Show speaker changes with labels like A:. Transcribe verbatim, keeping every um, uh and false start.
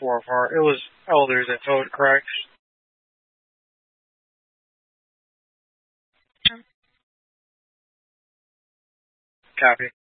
A: four far. It was elders that towed, correct? Copy.